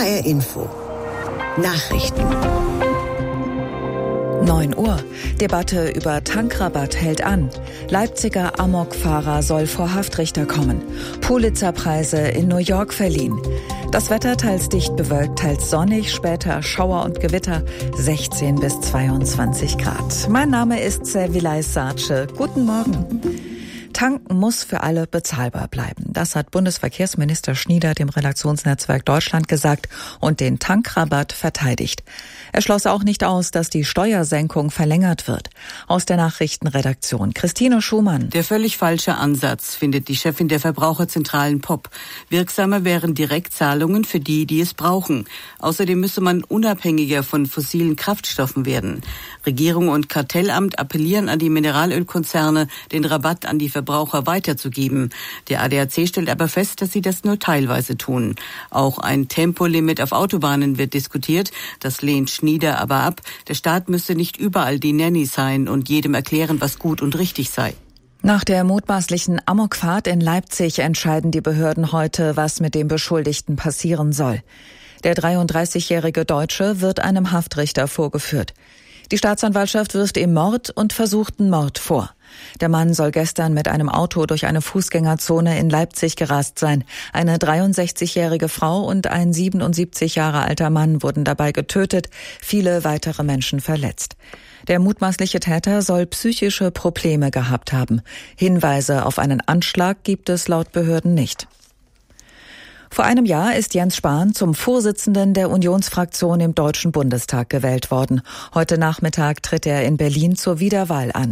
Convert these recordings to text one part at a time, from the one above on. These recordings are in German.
HR Info. Nachrichten. 9 Uhr. Debatte über Tankrabatt hält an. Leipziger Amokfahrer soll vor Haftrichter kommen. Pulitzerpreise in New York verliehen. Das Wetter teils dicht bewölkt, teils sonnig, später Schauer und Gewitter, 16 bis 22 Grad. Mein Name ist Servilay Sarce. Guten Morgen. Tanken muss für alle bezahlbar bleiben. Das hat Bundesverkehrsminister Schnieder dem Redaktionsnetzwerk Deutschland gesagt und den Tankrabatt verteidigt. Er schloss auch nicht aus, dass die Steuersenkung verlängert wird. Aus der Nachrichtenredaktion Christine Schumann. Der völlig falsche Ansatz, findet die Chefin der Verbraucherzentralen POP. Wirksamer wären Direktzahlungen für die, die es brauchen. Außerdem müsse man unabhängiger von fossilen Kraftstoffen werden. Regierung und Kartellamt appellieren an die Mineralölkonzerne, den Rabatt an die Verbraucher weiterzugeben. Der ADAC stellt aber fest, dass sie das nur teilweise tun. Auch ein Tempolimit auf Autobahnen wird diskutiert. Das lehnt Schnieder aber ab. Der Staat müsse nicht überall die Nanny sein und jedem erklären, was gut und richtig sei. Nach der mutmaßlichen Amokfahrt in Leipzig entscheiden die Behörden heute, was mit dem Beschuldigten passieren soll. Der 33-jährige Deutsche wird einem Haftrichter vorgeführt. Die Staatsanwaltschaft wirft ihm Mord und versuchten Mord vor. Der Mann soll gestern mit einem Auto durch eine Fußgängerzone in Leipzig gerast sein. Eine 63-jährige Frau und ein 77 Jahre alter Mann wurden dabei getötet, viele weitere Menschen verletzt. Der mutmaßliche Täter soll psychische Probleme gehabt haben. Hinweise auf einen Anschlag gibt es laut Behörden nicht. Vor einem Jahr ist Jens Spahn zum Vorsitzenden der Unionsfraktion im Deutschen Bundestag gewählt worden. Heute Nachmittag tritt er in Berlin zur Wiederwahl an.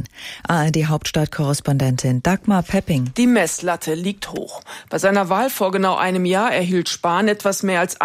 ARD-Hauptstadtkorrespondentin Dagmar Pepping. Die Messlatte liegt hoch. Bei seiner Wahl vor genau einem Jahr erhielt Spahn etwas mehr als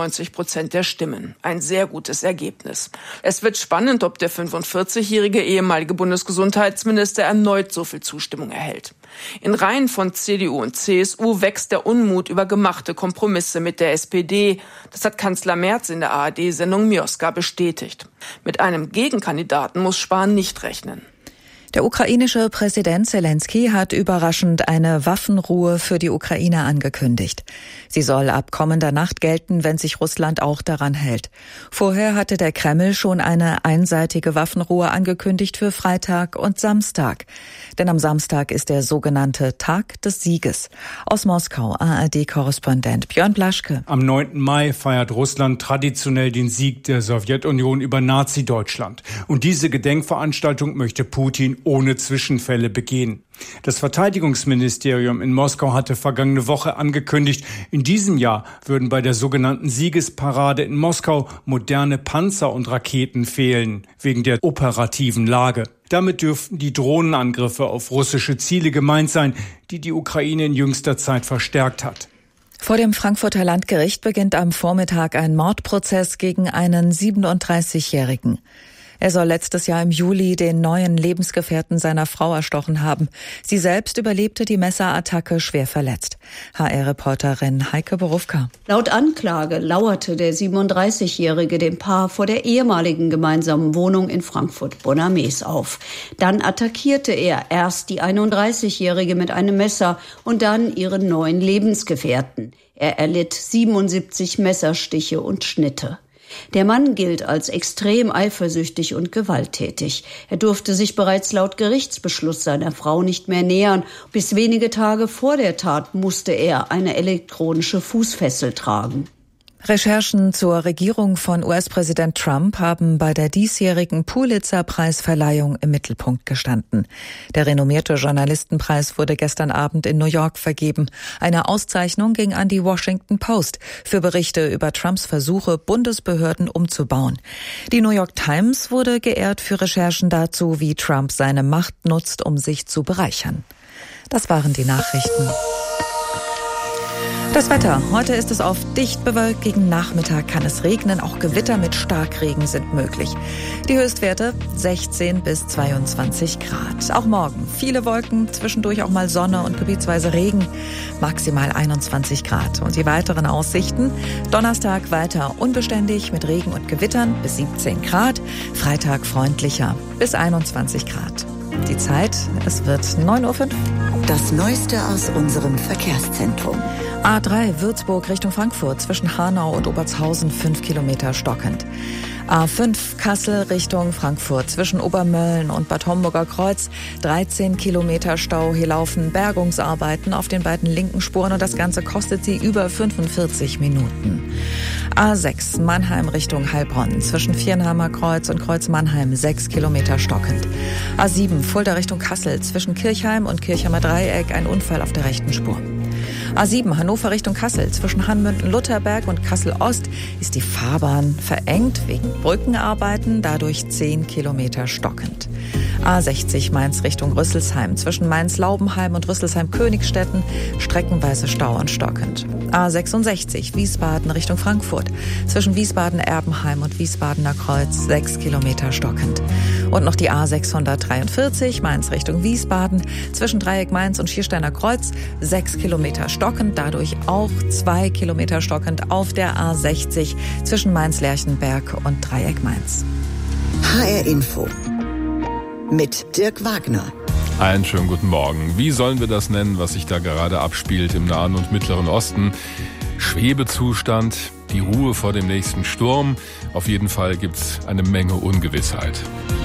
91% der Stimmen. Ein sehr gutes Ergebnis. Es wird spannend, ob der 45-jährige ehemalige Bundesgesundheitsminister erneut so viel Zustimmung erhält. In Reihen von CDU und CSU wächst der Unmut über gemachte Kompromisse mit der SPD. Das hat Kanzler Merz in der ARD-Sendung Mioska bestätigt. Mit einem Gegenkandidaten muss Spahn nicht rechnen. Der ukrainische Präsident Zelensky hat überraschend eine Waffenruhe für die Ukraine angekündigt. Sie soll ab kommender Nacht gelten, wenn sich Russland auch daran hält. Vorher hatte der Kreml schon eine einseitige Waffenruhe angekündigt für Freitag und Samstag. Denn am Samstag ist der sogenannte Tag des Sieges. Aus Moskau, ARD-Korrespondent Björn Blaschke. Am 9. Mai feiert Russland traditionell den Sieg der Sowjetunion über Nazi-Deutschland. Und diese Gedenkveranstaltung möchte Putin ohne Zwischenfälle begehen. Das Verteidigungsministerium in Moskau hatte vergangene Woche angekündigt, in diesem Jahr würden bei der sogenannten Siegesparade in Moskau moderne Panzer und Raketen fehlen, wegen der operativen Lage. Damit dürften die Drohnenangriffe auf russische Ziele gemeint sein, die die Ukraine in jüngster Zeit verstärkt hat. Vor dem Frankfurter Landgericht beginnt am Vormittag ein Mordprozess gegen einen 37-Jährigen. Er soll letztes Jahr im Juli den neuen Lebensgefährten seiner Frau erstochen haben. Sie selbst überlebte die Messerattacke schwer verletzt. HR-Reporterin Heike Borufka. Laut Anklage lauerte der 37-Jährige dem Paar vor der ehemaligen gemeinsamen Wohnung in Frankfurt-Bonnermees auf. Dann attackierte er erst die 31-Jährige mit einem Messer und dann ihren neuen Lebensgefährten. Er erlitt 77 Messerstiche und Schnitte. Der Mann gilt als extrem eifersüchtig und gewalttätig. Er durfte sich bereits laut Gerichtsbeschluss seiner Frau nicht mehr nähern. Bis wenige Tage vor der Tat musste er eine elektronische Fußfessel tragen. Recherchen zur Regierung von US-Präsident Trump haben bei der diesjährigen Pulitzer-Preisverleihung im Mittelpunkt gestanden. Der renommierte Journalistenpreis wurde gestern Abend in New York vergeben. Eine Auszeichnung ging an die Washington Post für Berichte über Trumps Versuche, Bundesbehörden umzubauen. Die New York Times wurde geehrt für Recherchen dazu, wie Trump seine Macht nutzt, um sich zu bereichern. Das waren die Nachrichten. Das Wetter. Heute ist es oft dicht bewölkt. Gegen Nachmittag kann es regnen. Auch Gewitter mit Starkregen sind möglich. Die Höchstwerte 16 bis 22 Grad. Auch morgen viele Wolken, zwischendurch auch mal Sonne und gebietsweise Regen. Maximal 21 Grad. Und die weiteren Aussichten. Donnerstag weiter unbeständig mit Regen und Gewittern bis 17 Grad. Freitag freundlicher bis 21 Grad. Die Zeit, es wird 9:05 Uhr. Das Neueste aus unserem Verkehrszentrum. A3 Würzburg Richtung Frankfurt zwischen Hanau und Obertshausen 5 Kilometer stockend. A5 Kassel Richtung Frankfurt zwischen Obermölln und Bad Homburger Kreuz 13 Kilometer Stau. Hier laufen Bergungsarbeiten auf den beiden linken Spuren und das Ganze kostet Sie über 45 Minuten. A6 Mannheim Richtung Heilbronn zwischen Viernheimer Kreuz und Kreuz Mannheim 6 Kilometer stockend. A7 Fulda Richtung Kassel zwischen Kirchheim und Kirchheimer Dreieck ein Unfall auf der rechten Spur. A7 Hannover Richtung Kassel zwischen Hanmünden-Lutherberg und Kassel-Ost ist die Fahrbahn verengt wegen Brückenarbeiten, dadurch 10 Kilometer stockend. A60 Mainz Richtung Rüsselsheim zwischen Mainz-Laubenheim und Rüsselsheim-Königstetten streckenweise Stau und stockend. A66 Wiesbaden Richtung Frankfurt zwischen Wiesbaden-Erbenheim und Wiesbadener Kreuz 6 Kilometer stockend. Und noch die A643 Mainz Richtung Wiesbaden zwischen Dreieck Mainz und Schiersteiner Kreuz 6 Kilometer stockend, dadurch auch 2 Kilometer stockend auf der A60 zwischen Mainz-Lerchenberg und Dreieck Mainz. HR Info mit Dirk Wagner. Einen schönen guten Morgen. Wie sollen wir das nennen, was sich da gerade abspielt im Nahen und Mittleren Osten? Schwebezustand, die Ruhe vor dem nächsten Sturm. Auf jeden Fall gibt's eine Menge Ungewissheit.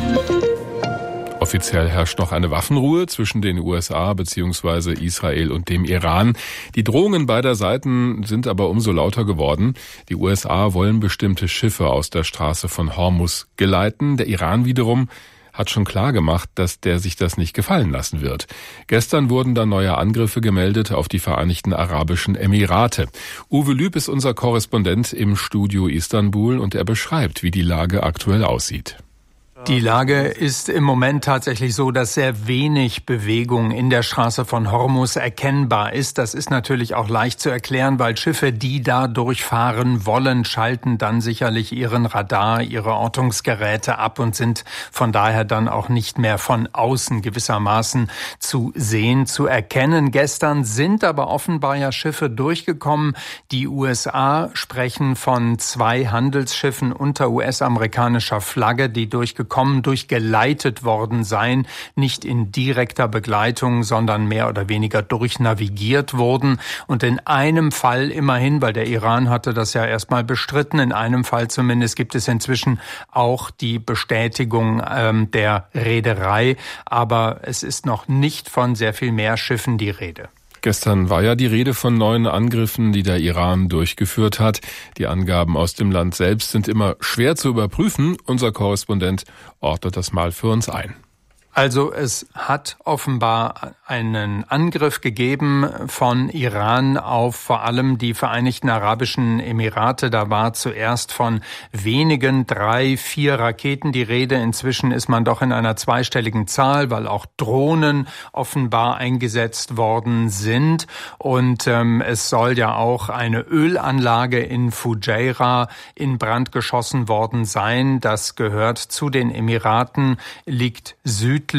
Offiziell herrscht noch eine Waffenruhe zwischen den USA bzw. Israel und dem Iran. Die Drohungen beider Seiten sind aber umso lauter geworden. Die USA wollen bestimmte Schiffe aus der Straße von Hormuz geleiten. Der Iran wiederum hat schon klar gemacht, dass der sich das nicht gefallen lassen wird. Gestern wurden dann neue Angriffe gemeldet auf die Vereinigten Arabischen Emirate. Uwe Lüb ist unser Korrespondent im Studio Istanbul und er beschreibt, wie die Lage aktuell aussieht. Die Lage ist im Moment tatsächlich so, dass sehr wenig Bewegung in der Straße von Hormuz erkennbar ist. Das ist natürlich auch leicht zu erklären, weil Schiffe, die da durchfahren wollen, schalten dann sicherlich ihren Radar, ihre Ortungsgeräte ab und sind von daher dann auch nicht mehr von außen gewissermaßen zu sehen, zu erkennen. Gestern sind aber offenbar ja Schiffe durchgekommen. Die USA sprechen von 2 Handelsschiffen unter US-amerikanischer Flagge, die durchgeleitet worden seien, nicht in direkter Begleitung, sondern mehr oder weniger durchnavigiert wurden. Und in einem Fall immerhin, weil der Iran hatte das ja erstmal bestritten, in einem Fall zumindest gibt es inzwischen auch die Bestätigung der Reederei. Aber es ist noch nicht von sehr viel mehr Schiffen die Rede. Gestern war ja die Rede von neuen Angriffen, die der Iran durchgeführt hat. Die Angaben aus dem Land selbst sind immer schwer zu überprüfen. Unser Korrespondent ordnet das mal für uns ein. Also es hat offenbar einen Angriff gegeben von Iran auf vor allem die Vereinigten Arabischen Emirate. Da war zuerst von wenigen 3, 4 Raketen die Rede. Inzwischen ist man doch in einer zweistelligen Zahl, weil auch Drohnen offenbar eingesetzt worden sind. Und es soll ja auch eine Ölanlage in Fujairah in Brand geschossen worden sein. Das gehört zu den Emiraten, liegt südlich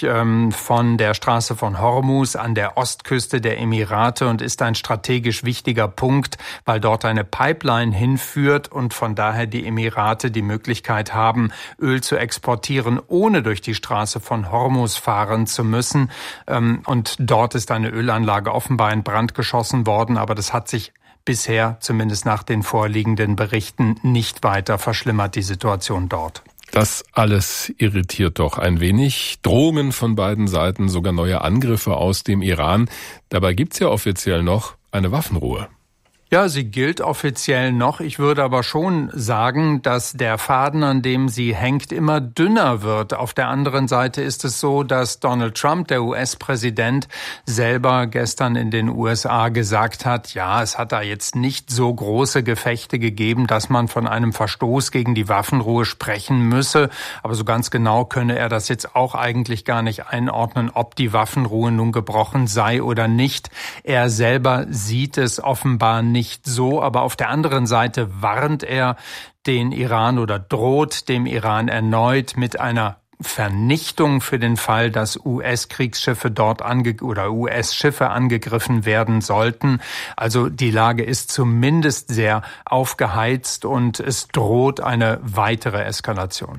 von der Straße von Hormuz an der Ostküste der Emirate und ist ein strategisch wichtiger Punkt, weil dort eine Pipeline hinführt und von daher die Emirate die Möglichkeit haben, Öl zu exportieren, ohne durch die Straße von Hormuz fahren zu müssen. Und dort ist eine Ölanlage offenbar in Brand geschossen worden, aber das hat sich bisher, zumindest nach den vorliegenden Berichten, nicht weiter verschlimmert, die Situation dort. Das alles irritiert doch ein wenig. Drohungen von beiden Seiten, sogar neue Angriffe aus dem Iran. Dabei gibt's ja offiziell noch eine Waffenruhe. Ja, sie gilt offiziell noch. Ich würde aber schon sagen, dass der Faden, an dem sie hängt, immer dünner wird. Auf der anderen Seite ist es so, dass Donald Trump, der US-Präsident, selber gestern in den USA gesagt hat, ja, es hat da jetzt nicht so große Gefechte gegeben, dass man von einem Verstoß gegen die Waffenruhe sprechen müsse. Aber so ganz genau könne er das jetzt auch eigentlich gar nicht einordnen, ob die Waffenruhe nun gebrochen sei oder nicht. Er selber sieht es offenbar nicht so, aber auf der anderen Seite warnt er den Iran oder droht dem Iran erneut mit einer Vernichtung für den Fall, dass US-Kriegsschiffe dort oder US-Schiffe angegriffen werden sollten. Also die Lage ist zumindest sehr aufgeheizt und es droht eine weitere Eskalation.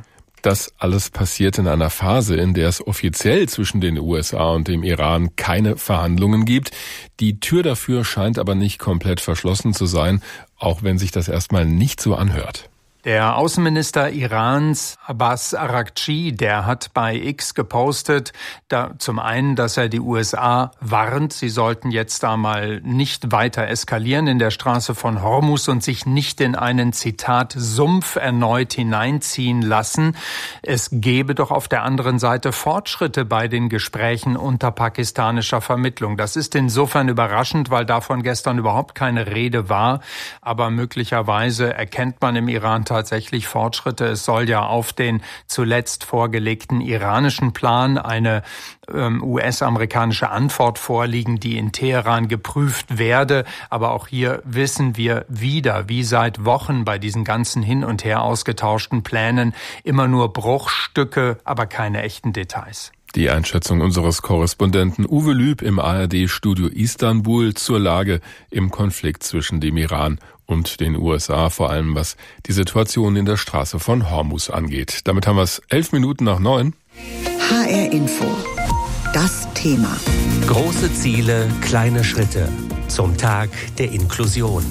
Das alles passiert in einer Phase, in der es offiziell zwischen den USA und dem Iran keine Verhandlungen gibt. Die Tür dafür scheint aber nicht komplett verschlossen zu sein, auch wenn sich das erstmal nicht so anhört. Der Außenminister Irans, Abbas Araghchi, der hat bei X gepostet, zum einen, dass er die USA warnt, sie sollten jetzt da mal nicht weiter eskalieren in der Straße von Hormuz und sich nicht in einen, Zitat, Sumpf erneut hineinziehen lassen. Es gebe doch auf der anderen Seite Fortschritte bei den Gesprächen unter pakistanischer Vermittlung. Das ist insofern überraschend, weil davon gestern überhaupt keine Rede war, aber möglicherweise erkennt man im Iran tatsächlich Fortschritte. Es soll ja auf den zuletzt vorgelegten iranischen Plan eine US-amerikanische Antwort vorliegen, die in Teheran geprüft werde. Aber auch hier wissen wir wieder, wie seit Wochen bei diesen ganzen hin und her ausgetauschten Plänen, immer nur Bruchstücke, aber keine echten Details. Die Einschätzung unseres Korrespondenten Uwe Lüb im ARD-Studio Istanbul zur Lage im Konflikt zwischen dem Iran und den USA, vor allem was die Situation in der Straße von Hormuz angeht. Damit haben wir es 8:11. HR Info. Das Thema. Große Ziele, kleine Schritte zum Tag der Inklusion.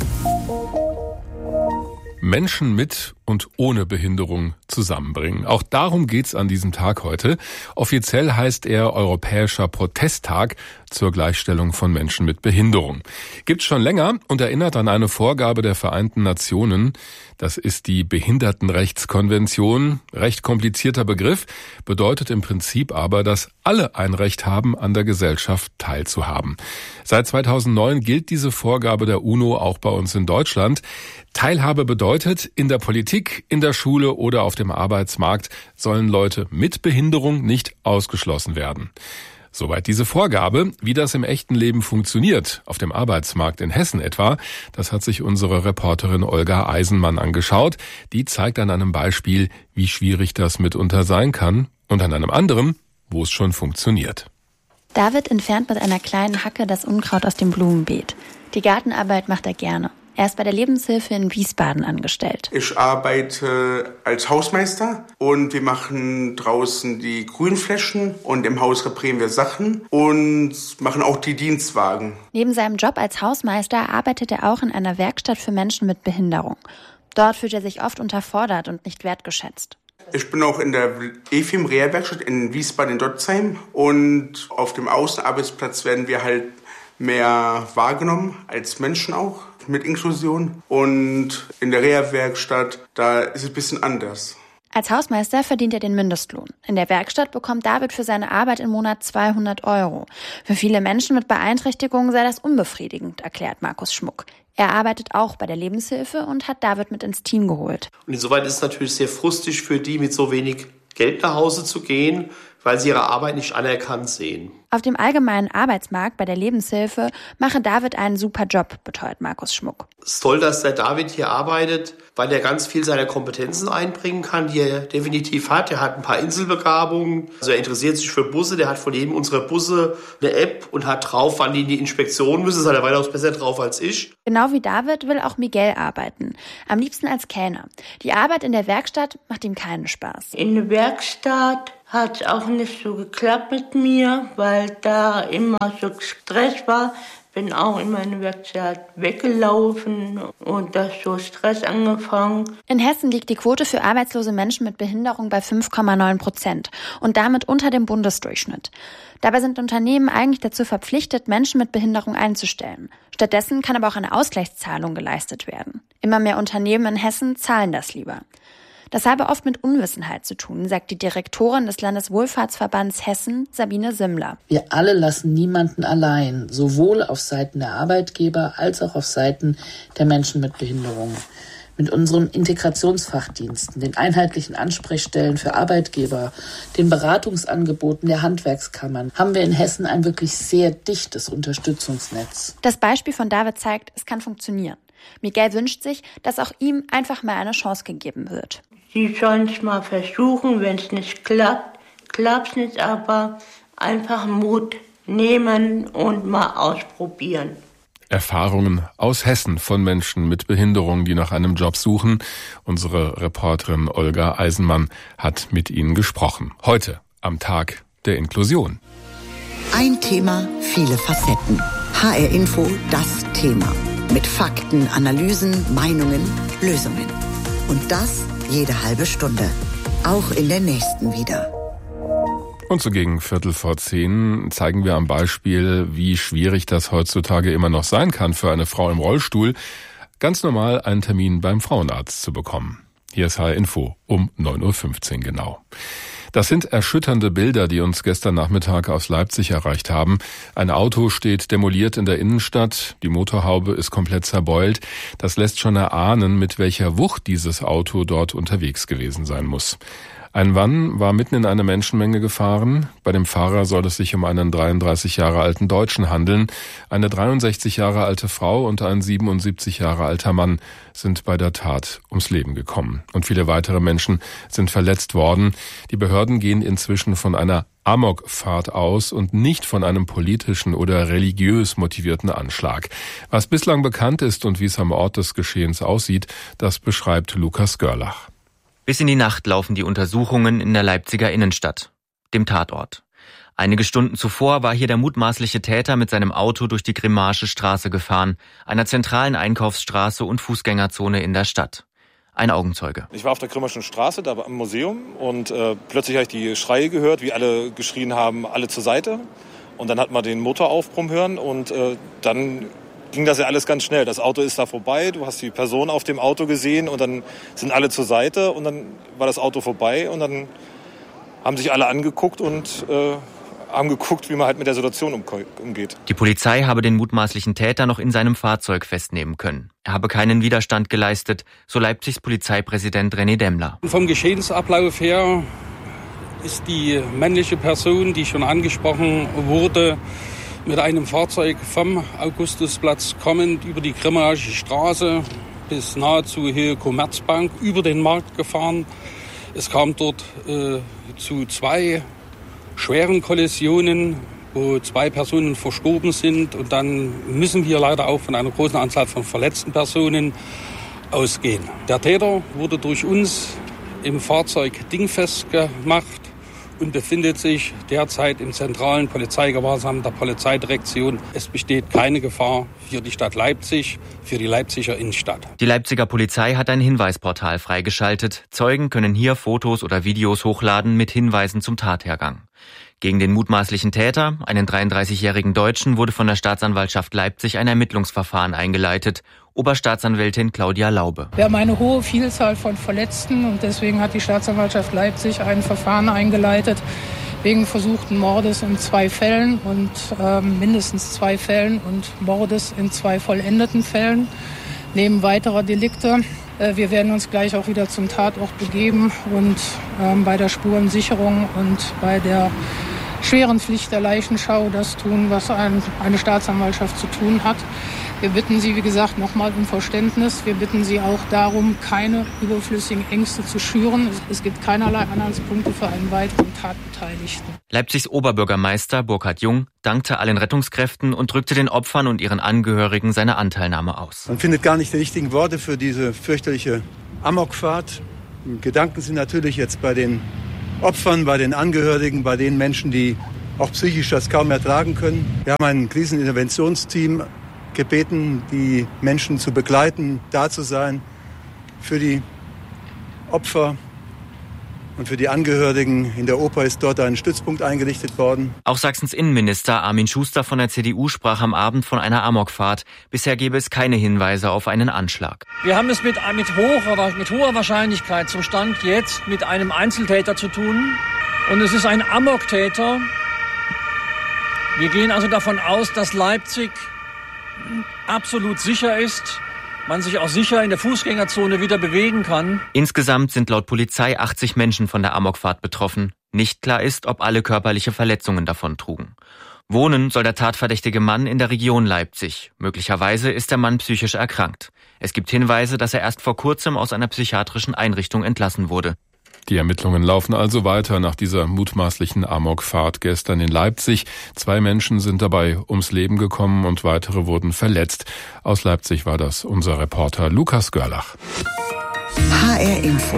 Menschen mit und ohne Behinderung zusammenbringen. Auch darum geht's an diesem Tag heute. Offiziell heißt er Europäischer Protesttag zur Gleichstellung von Menschen mit Behinderung. Gibt's schon länger und erinnert an eine Vorgabe der Vereinten Nationen. Das ist die Behindertenrechtskonvention. Recht komplizierter Begriff, bedeutet im Prinzip aber, dass alle ein Recht haben, an der Gesellschaft teilzuhaben. Seit 2009 gilt diese Vorgabe der UNO auch bei uns in Deutschland. Teilhabe bedeutet, in der Politik, in der Schule oder auf dem Arbeitsmarkt sollen Leute mit Behinderung nicht ausgeschlossen werden. Soweit diese Vorgabe. Wie das im echten Leben funktioniert, auf dem Arbeitsmarkt in Hessen etwa, das hat sich unsere Reporterin Olga Eisenmann angeschaut. Die zeigt an einem Beispiel, wie schwierig das mitunter sein kann und an einem anderen, wo es schon funktioniert. David entfernt mit einer kleinen Hacke das Unkraut aus dem Blumenbeet. Die Gartenarbeit macht er gerne. Er ist bei der Lebenshilfe in Wiesbaden angestellt. Ich arbeite als Hausmeister und wir machen draußen die Grünflächen und im Haus reparieren wir Sachen und machen auch die Dienstwagen. Neben seinem Job als Hausmeister arbeitet er auch in einer Werkstatt für Menschen mit Behinderung. Dort fühlt er sich oft unterfordert und nicht wertgeschätzt. Ich bin auch in der EFIM-Reha-Werkstatt in Wiesbaden-Dotzheim und auf dem Außenarbeitsplatz werden wir halt mehr wahrgenommen als Menschen auch mit Inklusion. Und in der Reha-Werkstatt, da ist es ein bisschen anders. Als Hausmeister verdient er den Mindestlohn. In der Werkstatt bekommt David für seine Arbeit im Monat 200 €. Für viele Menschen mit Beeinträchtigungen sei das unbefriedigend, erklärt Markus Schmuck. Er arbeitet auch bei der Lebenshilfe und hat David mit ins Team geholt. Und insoweit ist es natürlich sehr frustrierend für die, mit so wenig Geld nach Hause zu gehen, weil sie ihre Arbeit nicht anerkannt sehen. Auf dem allgemeinen Arbeitsmarkt bei der Lebenshilfe mache David einen super Job, beteuert Markus Schmuck. Es ist toll, dass der David hier arbeitet, weil er ganz viel seiner Kompetenzen einbringen kann, die er definitiv hat. Er hat ein paar Inselbegabungen, also er interessiert sich für Busse, der hat von jedem unserer Busse eine App und hat drauf, wann die in die Inspektion müssen. Das hat er weitaus besser drauf als ich. Genau wie David will auch Miguel arbeiten, am liebsten als Kellner. Die Arbeit in der Werkstatt macht ihm keinen Spaß. In der Werkstatt hat es auch nicht so geklappt mit mir, weil da immer so Stress war. Bin auch immer in der Werkstatt weggelaufen und das so Stress angefangen. In Hessen liegt die Quote für arbeitslose Menschen mit Behinderung bei 5,9% und damit unter dem Bundesdurchschnitt. Dabei sind Unternehmen eigentlich dazu verpflichtet, Menschen mit Behinderung einzustellen. Stattdessen kann aber auch eine Ausgleichszahlung geleistet werden. Immer mehr Unternehmen in Hessen zahlen das lieber. Das habe oft mit Unwissenheit zu tun, sagt die Direktorin des Landeswohlfahrtsverbands Hessen, Sabine Simmler. Wir alle lassen niemanden allein, sowohl auf Seiten der Arbeitgeber als auch auf Seiten der Menschen mit Behinderung. Mit unseren Integrationsfachdiensten, den einheitlichen Ansprechstellen für Arbeitgeber, den Beratungsangeboten der Handwerkskammern haben wir in Hessen ein wirklich sehr dichtes Unterstützungsnetz. Das Beispiel von David zeigt, es kann funktionieren. Miguel wünscht sich, dass auch ihm einfach mal eine Chance gegeben wird. Sie sollen es mal versuchen, wenn es nicht klappt, klappt es nicht, aber einfach Mut nehmen und mal ausprobieren. Erfahrungen aus Hessen von Menschen mit Behinderung, die nach einem Job suchen. Unsere Reporterin Olga Eisenmann hat mit ihnen gesprochen. Heute am Tag der Inklusion. Ein Thema, viele Facetten. HR Info, das Thema. Mit Fakten, Analysen, Meinungen, Lösungen. Und das jede halbe Stunde. Auch in der nächsten wieder. Und so gegen 9:15 zeigen wir am Beispiel, wie schwierig das heutzutage immer noch sein kann für eine Frau im Rollstuhl, ganz normal einen Termin beim Frauenarzt zu bekommen. Hier ist HR Info um 9:15 Uhr genau. Das sind erschütternde Bilder, die uns gestern Nachmittag aus Leipzig erreicht haben. Ein Auto steht demoliert in der Innenstadt, die Motorhaube ist komplett zerbeult. Das lässt schon erahnen, mit welcher Wucht dieses Auto dort unterwegs gewesen sein muss. Ein Mann war mitten in eine Menschenmenge gefahren. Bei dem Fahrer soll es sich um einen 33 Jahre alten Deutschen handeln. Eine 63 Jahre alte Frau und ein 77 Jahre alter Mann sind bei der Tat ums Leben gekommen. Und viele weitere Menschen sind verletzt worden. Die Behörden gehen inzwischen von einer Amokfahrt aus und nicht von einem politischen oder religiös motivierten Anschlag. Was bislang bekannt ist und wie es am Ort des Geschehens aussieht, das beschreibt Lukas Görlach. Bis in die Nacht laufen die Untersuchungen in der Leipziger Innenstadt, dem Tatort. Einige Stunden zuvor war hier der mutmaßliche Täter mit seinem Auto durch die Grimmaische Straße gefahren, einer zentralen Einkaufsstraße und Fußgängerzone in der Stadt. Ein Augenzeuge. Ich war auf der Grimmaischen Straße, da am Museum, und plötzlich habe ich die Schreie gehört, wie alle geschrien haben, alle zur Seite. Und dann hat man den Motor aufbrummen hören und dann ging das ja alles ganz schnell. Das Auto ist da vorbei, du hast die Person auf dem Auto gesehen und dann sind alle zur Seite und dann war das Auto vorbei und dann haben sich alle angeguckt und haben geguckt, wie man halt mit der Situation umgeht. Die Polizei habe den mutmaßlichen Täter noch in seinem Fahrzeug festnehmen können. Er habe keinen Widerstand geleistet, so Leipzigs Polizeipräsident René Demmler. Vom Geschehensablauf her ist die männliche Person, die schon angesprochen wurde, mit einem Fahrzeug vom Augustusplatz kommend über die Grimmaische Straße bis nahezu Höhe Commerzbank über den Markt gefahren. Es kam dort zu 2 schweren Kollisionen, wo 2 Personen verstorben sind. Und dann müssen wir leider auch von einer großen Anzahl von verletzten Personen ausgehen. Der Täter wurde durch uns im Fahrzeug dingfest gemacht und befindet sich derzeit im zentralen Polizeigewahrsam der Polizeidirektion. Es besteht keine Gefahr für die Stadt Leipzig, für die Leipziger Innenstadt. Die Leipziger Polizei hat ein Hinweisportal freigeschaltet. Zeugen können hier Fotos oder Videos hochladen mit Hinweisen zum Tathergang. Gegen den mutmaßlichen Täter, einen 33-jährigen Deutschen, wurde von der Staatsanwaltschaft Leipzig ein Ermittlungsverfahren eingeleitet. Oberstaatsanwältin Claudia Laube. Wir haben eine hohe Vielzahl von Verletzten und deswegen hat die Staatsanwaltschaft Leipzig ein Verfahren eingeleitet wegen versuchten Mordes in 2 Fällen und mindestens 2 Fällen und Mordes in 2 vollendeten Fällen neben weiterer Delikte. Wir werden uns gleich auch wieder zum Tatort begeben und bei der Spurensicherung und bei der schweren Pflicht der Leichenschau das tun, was eine Staatsanwaltschaft zu tun hat. Wir bitten Sie, wie gesagt, nochmal um Verständnis. Wir bitten Sie auch darum, keine überflüssigen Ängste zu schüren. Es gibt keinerlei Anhaltspunkte für einen weiteren Tatbeteiligten. Leipzigs Oberbürgermeister Burkhard Jung dankte allen Rettungskräften und drückte den Opfern und ihren Angehörigen seine Anteilnahme aus. Man findet gar nicht die richtigen Worte für diese fürchterliche Amokfahrt. Gedanken sind natürlich jetzt bei den Opfern, bei den Angehörigen, bei den Menschen, die auch psychisch das kaum ertragen können. Wir haben ein Kriseninterventionsteam gebeten, die Menschen zu begleiten, da zu sein für die Opfer und für die Angehörigen. In der Oper ist dort ein Stützpunkt eingerichtet worden. Auch Sachsens Innenminister Armin Schuster von der CDU sprach am Abend von einer Amokfahrt. Bisher gäbe es keine Hinweise auf einen Anschlag. Wir haben es mit hoher Wahrscheinlichkeit zum Stand jetzt mit einem Einzeltäter zu tun. Und es ist ein Amoktäter. Wir gehen also davon aus, dass Leipzig absolut sicher ist, man sich auch sicher in der Fußgängerzone wieder bewegen kann. Insgesamt sind laut Polizei 80 Menschen von der Amokfahrt betroffen. Nicht klar ist, ob alle körperliche Verletzungen davon trugen. Wohnen soll der tatverdächtige Mann in der Region Leipzig. Möglicherweise ist der Mann psychisch erkrankt. Es gibt Hinweise, dass er erst vor kurzem aus einer psychiatrischen Einrichtung entlassen wurde. Die Ermittlungen laufen also weiter nach dieser mutmaßlichen Amokfahrt gestern in Leipzig. 2 Menschen sind dabei ums Leben gekommen und weitere wurden verletzt. Aus Leipzig war das unser Reporter Lukas Görlach. HR Info.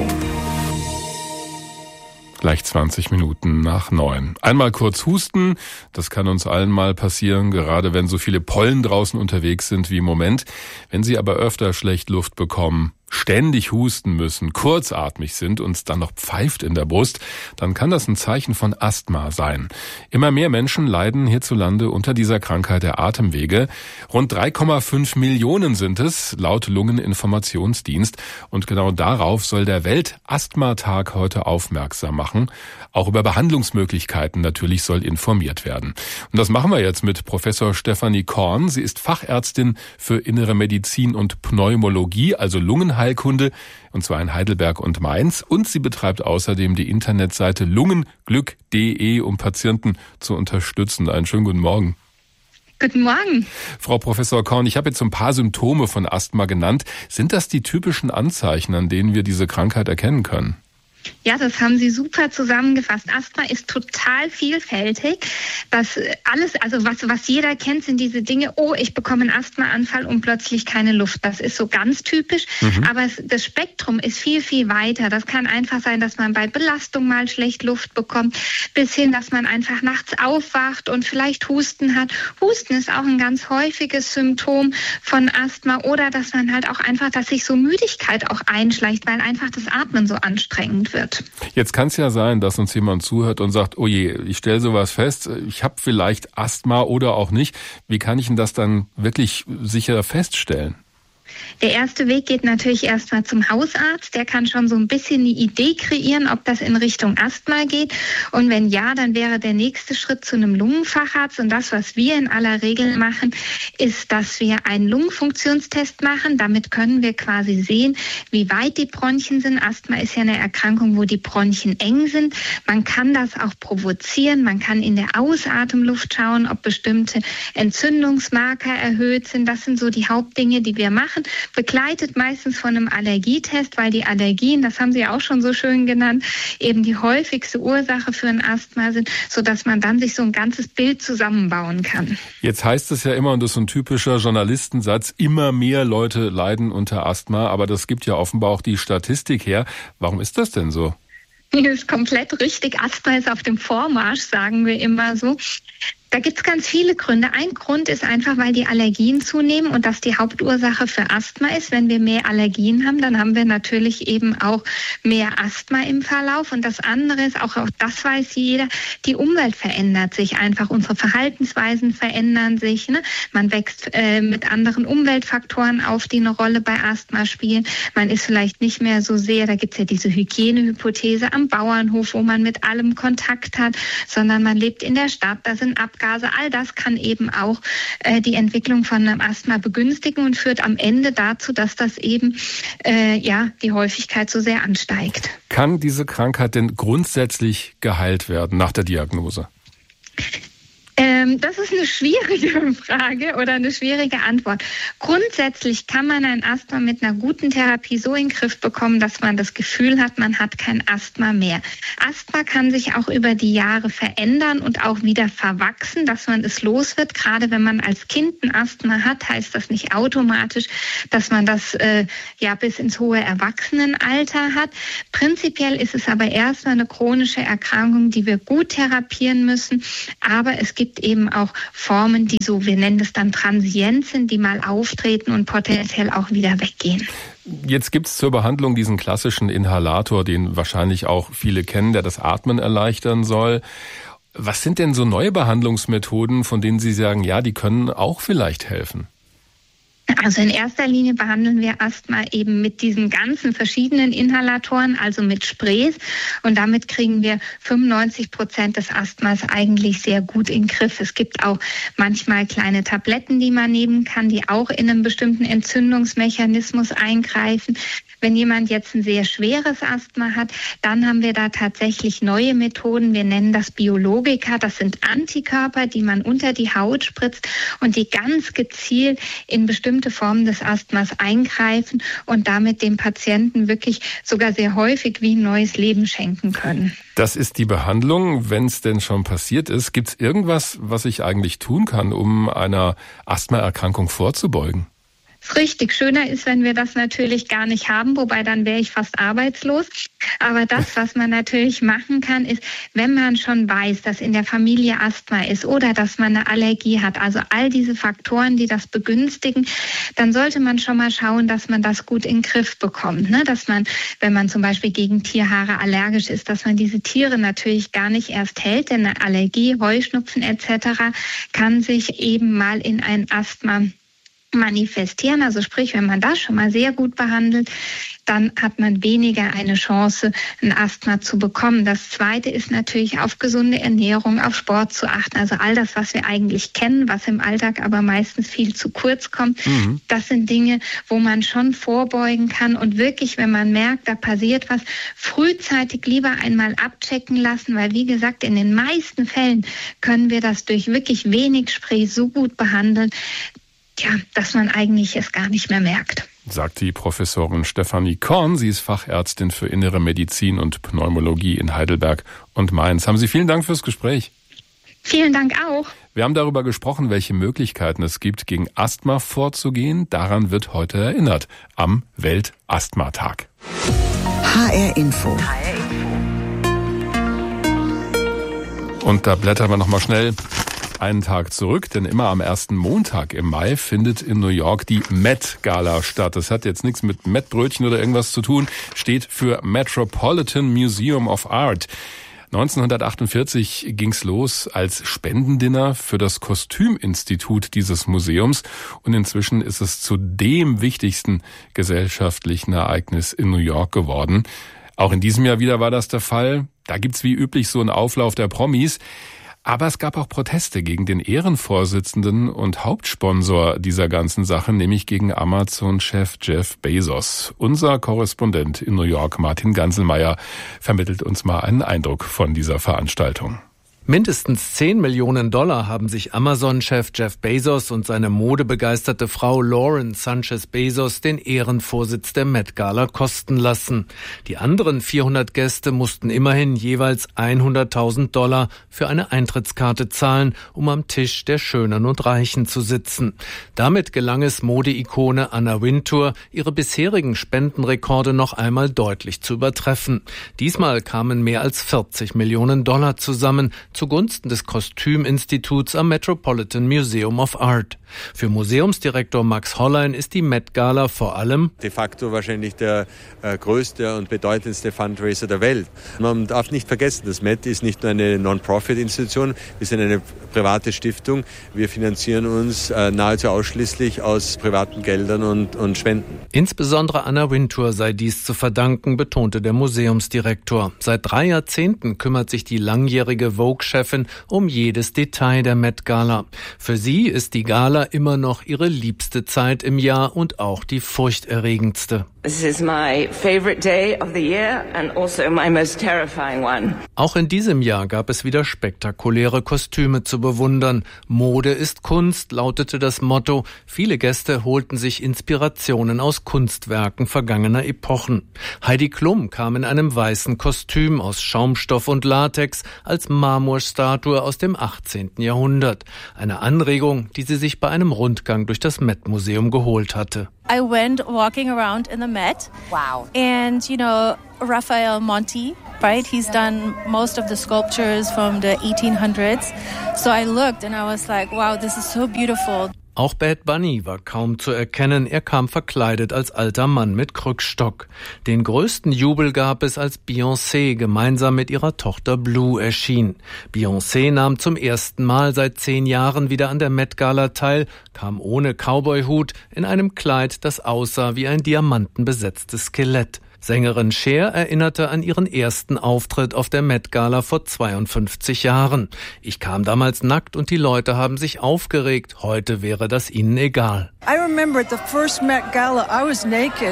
Gleich 20 Minuten nach 9. Einmal kurz husten, das kann uns allen mal passieren, gerade wenn so viele Pollen draußen unterwegs sind wie im Moment. Wenn Sie aber öfter schlecht Luft bekommen, ständig husten müssen, kurzatmig sind und es dann noch pfeift in der Brust, dann kann das ein Zeichen von Asthma sein. Immer mehr Menschen leiden hierzulande unter dieser Krankheit der Atemwege. Rund 3,5 Millionen sind es, laut Lungeninformationsdienst. Und genau darauf soll der Welt-Asthma-Tag heute aufmerksam machen. Auch über Behandlungsmöglichkeiten natürlich soll informiert werden. Und das machen wir jetzt mit Professor Stefanie Korn. Sie ist Fachärztin für Innere Medizin und Pneumologie, also Lungenheilkunde, und zwar in Heidelberg und Mainz. Und sie betreibt außerdem die Internetseite lungenglück.de, um Patienten zu unterstützen. Einen schönen guten Morgen. Guten Morgen. Frau Professor Korn, ich habe jetzt so ein paar Symptome von Asthma genannt. Sind das die typischen Anzeichen, an denen wir diese Krankheit erkennen können? Ja, das haben Sie super zusammengefasst. Asthma ist total vielfältig. Was jeder kennt, sind diese Dinge, oh, ich bekomme einen Asthmaanfall und plötzlich keine Luft. Das ist so ganz typisch. Aber das Spektrum ist viel, viel weiter. Das kann einfach sein, dass man bei Belastung mal schlecht Luft bekommt, bis hin, dass man einfach nachts aufwacht und vielleicht Husten hat. Husten ist auch ein ganz häufiges Symptom von Asthma, oder dass man halt auch einfach, dass sich so Müdigkeit auch einschleicht, weil einfach das Atmen so anstrengend wird. Jetzt kann es ja sein, dass uns jemand zuhört und sagt, oh je, ich stelle sowas fest, ich habe vielleicht Asthma oder auch nicht. Wie kann ich denn das dann wirklich sicher feststellen? Der erste Weg geht natürlich erstmal zum Hausarzt. Der kann schon so ein bisschen eine Idee kreieren, ob das in Richtung Asthma geht. Und wenn ja, dann wäre der nächste Schritt zu einem Lungenfacharzt. Und das, was wir in aller Regel machen, ist, dass wir einen Lungenfunktionstest machen. Damit können wir quasi sehen, wie weit die Bronchien sind. Asthma ist ja eine Erkrankung, wo die Bronchien eng sind. Man kann das auch provozieren. Man kann in der Ausatemluft schauen, ob bestimmte Entzündungsmarker erhöht sind. Das sind so die Hauptdinge, die wir machen. Begleitet meistens von einem Allergietest, weil die Allergien, das haben Sie ja auch schon so schön genannt, eben die häufigste Ursache für ein Asthma sind, sodass man dann sich so ein ganzes Bild zusammenbauen kann. Jetzt heißt es ja immer, und das ist ein typischer Journalistensatz, immer mehr Leute leiden unter Asthma, aber das gibt ja offenbar auch die Statistik her. Warum ist das denn so? Das ist komplett richtig. Asthma ist auf dem Vormarsch, sagen wir immer so. Da gibt es ganz viele Gründe. Ein Grund ist einfach, weil die Allergien zunehmen und das die Hauptursache für Asthma ist. Wenn wir mehr Allergien haben, dann haben wir natürlich eben auch mehr Asthma im Verlauf. Und das andere ist, auch das weiß jeder, die Umwelt verändert sich einfach. Unsere Verhaltensweisen verändern sich. Ne? Man wächst mit anderen Umweltfaktoren auf, die eine Rolle bei Asthma spielen. Man ist vielleicht nicht mehr so sehr, da gibt es ja diese Hygienehypothese am Bauernhof, wo man mit allem Kontakt hat, sondern man lebt in der Stadt, da sind Abgase. All das kann eben auch die Entwicklung von einem Asthma begünstigen und führt am Ende dazu, dass das eben die Häufigkeit so sehr ansteigt. Kann diese Krankheit denn grundsätzlich geheilt werden nach der Diagnose? Das ist eine schwierige Frage oder eine schwierige Antwort. Grundsätzlich kann man ein Asthma mit einer guten Therapie so in den Griff bekommen, dass man das Gefühl hat, man hat kein Asthma mehr. Asthma kann sich auch über die Jahre verändern und auch wieder verwachsen, dass man es los wird. Gerade wenn man als Kind ein Asthma hat, heißt das nicht automatisch, dass man das bis ins hohe Erwachsenenalter hat. Prinzipiell ist es aber erstmal eine chronische Erkrankung, die wir gut therapieren müssen. Aber es gibt eben auch Formen, die so, wir nennen das dann transient sind, die mal auftreten und potenziell auch wieder weggehen. Jetzt gibt es zur Behandlung diesen klassischen Inhalator, den wahrscheinlich auch viele kennen, der das Atmen erleichtern soll. Was sind denn so neue Behandlungsmethoden, von denen Sie sagen, ja, die können auch vielleicht helfen? Also in erster Linie behandeln wir Asthma eben mit diesen ganzen verschiedenen Inhalatoren, also mit Sprays. Und damit kriegen wir 95% des Asthmas eigentlich sehr gut in den Griff. Es gibt auch manchmal kleine Tabletten, die man nehmen kann, die auch in einem bestimmten Entzündungsmechanismus eingreifen. Wenn jemand jetzt ein sehr schweres Asthma hat, dann haben wir da tatsächlich neue Methoden. Wir nennen das Biologika. Das sind Antikörper, die man unter die Haut spritzt und die ganz gezielt in bestimmte bestimmte Formen des Asthmas eingreifen und damit dem Patienten wirklich sogar sehr häufig wie ein neues Leben schenken können. Das ist die Behandlung, wenn es denn schon passiert ist. Gibt es irgendwas, was ich eigentlich tun kann, um einer Asthmaerkrankung vorzubeugen? Richtig, schöner ist, wenn wir das natürlich gar nicht haben, wobei dann wäre ich fast arbeitslos. Aber das, was man natürlich machen kann, ist, wenn man schon weiß, dass in der Familie Asthma ist oder dass man eine Allergie hat, also all diese Faktoren, die das begünstigen, dann sollte man schon mal schauen, dass man das gut in den Griff bekommt. Ne? Dass man, wenn man zum Beispiel gegen Tierhaare allergisch ist, dass man diese Tiere natürlich gar nicht erst hält, denn eine Allergie, Heuschnupfen etc. kann sich eben mal in ein Asthma manifestieren. Also sprich, wenn man das schon mal sehr gut behandelt, dann hat man weniger eine Chance, ein Asthma zu bekommen. Das Zweite ist natürlich, auf gesunde Ernährung, auf Sport zu achten. Also all das, was wir eigentlich kennen, was im Alltag aber meistens viel zu kurz kommt. Das sind Dinge, wo man schon vorbeugen kann und wirklich, wenn man merkt, da passiert was, frühzeitig lieber einmal abchecken lassen, weil wie gesagt, in den meisten Fällen können wir das durch wirklich wenig Spray so gut behandeln, dass man eigentlich es gar nicht mehr merkt. Sagt die Professorin Stefanie Korn. Sie ist Fachärztin für Innere Medizin und Pneumologie in Heidelberg und Mainz. Haben Sie vielen Dank fürs Gespräch. Vielen Dank auch. Wir haben darüber gesprochen, welche Möglichkeiten es gibt, gegen Asthma vorzugehen. Daran wird heute erinnert, am Weltasthmatag. HR Info. Und da blättern wir nochmal schnell einen Tag zurück, denn immer am ersten Montag im Mai findet in New York die Met-Gala statt. Das hat jetzt nichts mit Mettbrötchen oder irgendwas zu tun, steht für Metropolitan Museum of Art. 1948 ging's los als Spendendinner für das Kostüminstitut dieses Museums und inzwischen ist es zu dem wichtigsten gesellschaftlichen Ereignis in New York geworden. Auch in diesem Jahr wieder war das der Fall. Da gibt's wie üblich so einen Auflauf der Promis. Aber es gab auch Proteste gegen den Ehrenvorsitzenden und Hauptsponsor dieser ganzen Sache, nämlich gegen Amazon-Chef Jeff Bezos. Unser Korrespondent in New York, Martin Ganselmeier, vermittelt uns mal einen Eindruck von dieser Veranstaltung. Mindestens 10 Millionen Dollar haben sich Amazon-Chef Jeff Bezos und seine modebegeisterte Frau Lauren Sanchez Bezos den Ehrenvorsitz der Met-Gala kosten lassen. Die anderen 400 Gäste mussten immerhin jeweils $100.000 für eine Eintrittskarte zahlen, um am Tisch der Schönen und Reichen zu sitzen. Damit gelang es Modeikone Anna Wintour, ihre bisherigen Spendenrekorde noch einmal deutlich zu übertreffen. Diesmal kamen mehr als $40 Millionen zusammen, zugunsten des Kostüminstituts am Metropolitan Museum of Art. Für Museumsdirektor Max Hollein ist die Met-Gala vor allem de facto wahrscheinlich der größte und bedeutendste Fundraiser der Welt. Man darf nicht vergessen, das Met ist nicht nur eine Non-Profit-Institution, wir sind eine private Stiftung. Wir finanzieren uns nahezu ausschließlich aus privaten Geldern und Spenden. Insbesondere Anna Wintour sei dies zu verdanken, betonte der Museumsdirektor. Seit 3 Jahrzehnten kümmert sich die langjährige Vogue-Chefin um jedes Detail der Met-Gala. Für sie ist die Gala immer noch ihre liebste Zeit im Jahr und auch die furchterregendste. This is my favorite day of the year and also my most terrifying one. Auch in diesem Jahr gab es wieder spektakuläre Kostüme zu bewundern. Mode ist Kunst, lautete das Motto. Viele Gäste holten sich Inspirationen aus Kunstwerken vergangener Epochen. Heidi Klum kam in einem weißen Kostüm aus Schaumstoff und Latex als Marmorstatue aus dem 18. Jahrhundert. Eine Anregung, die sie sich bei einem Rundgang durch das Met-Museum geholt hatte. I went walking around in the Met. Wow. And, you know, Raphael Monti, right? He's done most of the sculptures from the 1800s. So I looked and I was like, wow, this is so beautiful. Auch Bad Bunny war kaum zu erkennen. Er kam verkleidet als alter Mann mit Krückstock. Den größten Jubel gab es, als Beyoncé gemeinsam mit ihrer Tochter Blue erschien. Beyoncé nahm zum ersten Mal seit 10 Jahren wieder an der Met-Gala teil, kam ohne Cowboy-Hut in einem Kleid, das aussah wie ein diamantenbesetztes Skelett. Sängerin Cher erinnerte an ihren ersten Auftritt auf der Met-Gala vor 52 Jahren. Ich kam damals nackt und die Leute haben sich aufgeregt. Heute wäre das ihnen egal. I remember at the first Met Gala, I was naked.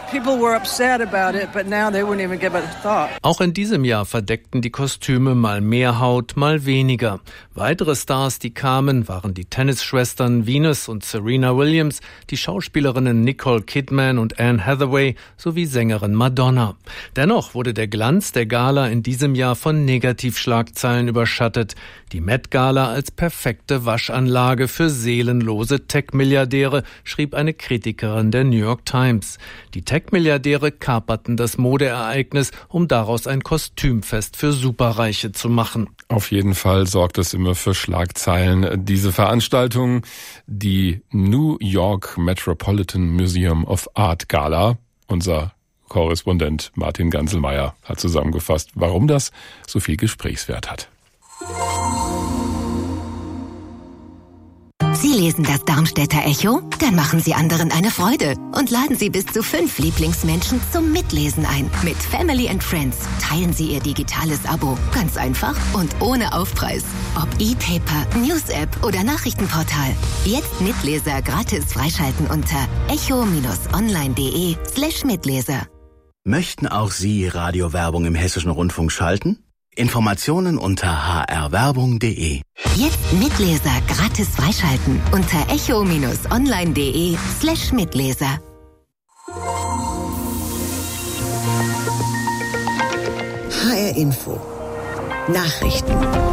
People were upset about it, but now they wouldn't even give it a thought. Auch in diesem Jahr verdeckten die Kostüme mal mehr Haut, mal weniger. Weitere Stars, die kamen, waren die Tennisschwestern Venus und Serena Williams, die Schauspielerinnen Nicole Kidman und Anne Hathaway sowie Sängerin Madonna. Dennoch wurde der Glanz der Gala in diesem Jahr von Negativschlagzeilen überschattet. Die Met Gala als perfekte Waschanlage für seelenlose Tech-Milliardäre, schrieb eine Kritikerin der New York Times. Die Tech-Milliardäre kaperten das Modeereignis, um daraus ein Kostümfest für Superreiche zu machen. Auf jeden Fall sorgt es immer für Schlagzeilen. Diese Veranstaltung, die New York Metropolitan Museum of Art Gala, unser Korrespondent Martin Ganselmeier hat zusammengefasst, warum das so viel Gesprächswert hat. Sie lesen das Darmstädter Echo? Dann machen Sie anderen eine Freude und laden Sie bis zu 5 Lieblingsmenschen zum Mitlesen ein. Mit Family and Friends teilen Sie Ihr digitales Abo. Ganz einfach und ohne Aufpreis. Ob E-Paper, News-App oder Nachrichtenportal. Jetzt Mitleser gratis freischalten unter echo-online.de/Mitleser. Möchten auch Sie Radiowerbung im Hessischen Rundfunk schalten? Informationen unter hrwerbung.de. Jetzt Mitleser gratis freischalten unter echo-online.de/Mitleser. HR Info. Nachrichten.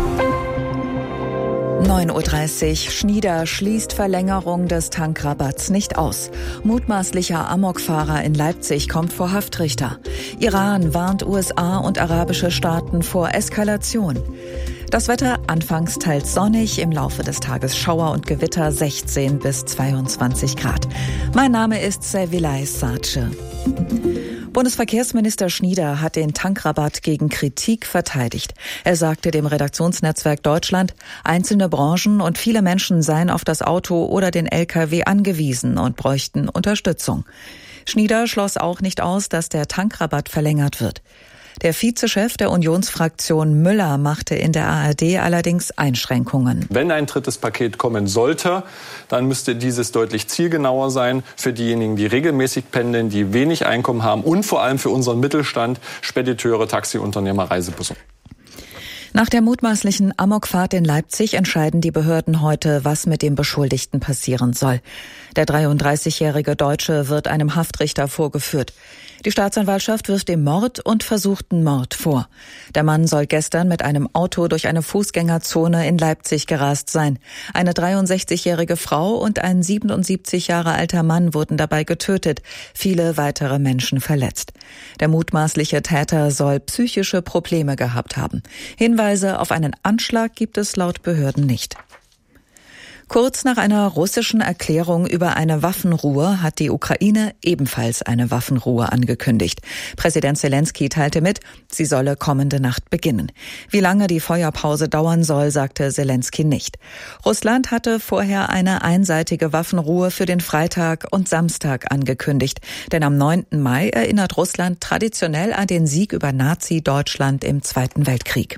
9:30 Uhr. Schnieder schließt Verlängerung des Tankrabatts nicht aus. Mutmaßlicher Amokfahrer in Leipzig kommt vor Haftrichter. Iran warnt USA und arabische Staaten vor Eskalation. Das Wetter anfangs teils sonnig, im Laufe des Tages Schauer und Gewitter 16 bis 22 Grad. Mein Name ist Servilay Sace. Bundesverkehrsminister Schnieder hat den Tankrabatt gegen Kritik verteidigt. Er sagte dem Redaktionsnetzwerk Deutschland, einzelne Branchen und viele Menschen seien auf das Auto oder den LKW angewiesen und bräuchten Unterstützung. Schnieder schloss auch nicht aus, dass der Tankrabatt verlängert wird. Der Vizechef der Unionsfraktion Müller machte in der ARD allerdings Einschränkungen. Wenn ein drittes Paket kommen sollte, dann müsste dieses deutlich zielgenauer sein für diejenigen, die regelmäßig pendeln, die wenig Einkommen haben und vor allem für unseren Mittelstand, Spediteure, Taxiunternehmer, Reisebusse. Nach der mutmaßlichen Amokfahrt in Leipzig entscheiden die Behörden heute, was mit dem Beschuldigten passieren soll. Der 33-jährige Deutsche wird einem Haftrichter vorgeführt. Die Staatsanwaltschaft wirft ihm Mord und versuchten Mord vor. Der Mann soll gestern mit einem Auto durch eine Fußgängerzone in Leipzig gerast sein. Eine 63-jährige Frau und ein 77 Jahre alter Mann wurden dabei getötet, viele weitere Menschen verletzt. Der mutmaßliche Täter soll psychische Probleme gehabt haben. Hinweise auf einen Anschlag gibt es laut Behörden nicht. Kurz nach einer russischen Erklärung über eine Waffenruhe hat die Ukraine ebenfalls eine Waffenruhe angekündigt. Präsident Zelensky teilte mit, sie solle kommende Nacht beginnen. Wie lange die Feuerpause dauern soll, sagte Zelensky nicht. Russland hatte vorher eine einseitige Waffenruhe für den Freitag und Samstag angekündigt. Denn am 9. Mai erinnert Russland traditionell an den Sieg über Nazi-Deutschland im Zweiten Weltkrieg.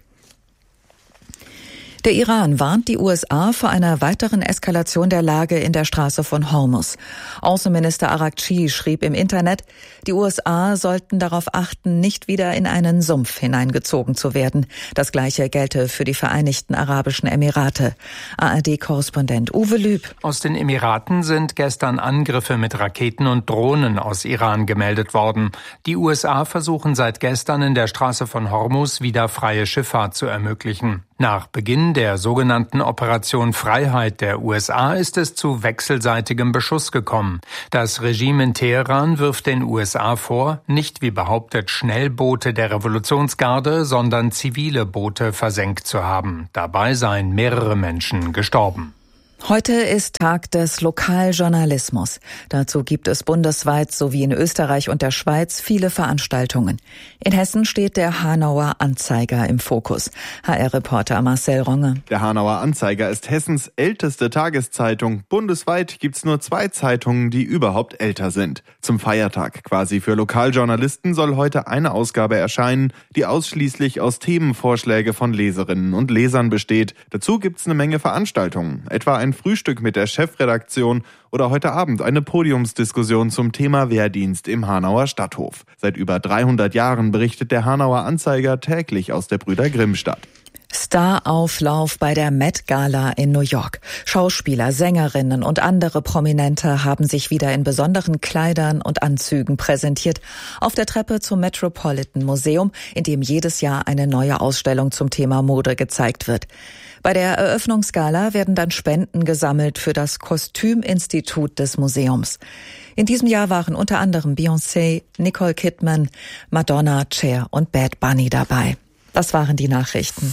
Der Iran warnt die USA vor einer weiteren Eskalation der Lage in der Straße von Hormuz. Außenminister Araghchi schrieb im Internet, die USA sollten darauf achten, nicht wieder in einen Sumpf hineingezogen zu werden. Das Gleiche gelte für die Vereinigten Arabischen Emirate. ARD-Korrespondent Uwe Lüb. Aus den Emiraten sind gestern Angriffe mit Raketen und Drohnen aus Iran gemeldet worden. Die USA versuchen seit gestern in der Straße von Hormuz wieder freie Schifffahrt zu ermöglichen. Nach Beginn der sogenannten Operation Freiheit der USA ist es zu wechselseitigem Beschuss gekommen. Das Regime in Teheran wirft den USA vor, nicht wie behauptet Schnellboote der Revolutionsgarde, sondern zivile Boote versenkt zu haben. Dabei seien mehrere Menschen gestorben. Heute ist Tag des Lokaljournalismus. Dazu gibt es bundesweit sowie in Österreich und der Schweiz viele Veranstaltungen. In Hessen steht der Hanauer Anzeiger im Fokus. HR-Reporter Marcel Ronge. Der Hanauer Anzeiger ist Hessens älteste Tageszeitung. Bundesweit gibt's nur 2 Zeitungen, die überhaupt älter sind. Zum Feiertag quasi für Lokaljournalisten soll heute eine Ausgabe erscheinen, die ausschließlich aus Themenvorschlägen von Leserinnen und Lesern besteht. Dazu gibt's eine Menge Veranstaltungen, etwa ein ein Frühstück mit der Chefredaktion oder heute Abend eine Podiumsdiskussion zum Thema Wehrdienst im Hanauer Stadthof. Seit über 300 Jahren berichtet der Hanauer Anzeiger täglich aus der Brüder Grimm-Stadt. Starauflauf bei der Met Gala in New York. Schauspieler, Sängerinnen und andere Prominente haben sich wieder in besonderen Kleidern und Anzügen präsentiert. Auf der Treppe zum Metropolitan Museum, in dem jedes Jahr eine neue Ausstellung zum Thema Mode gezeigt wird. Bei der Eröffnungsgala werden dann Spenden gesammelt für das Kostüminstitut des Museums. In diesem Jahr waren unter anderem Beyoncé, Nicole Kidman, Madonna, Cher und Bad Bunny dabei. Das waren die Nachrichten.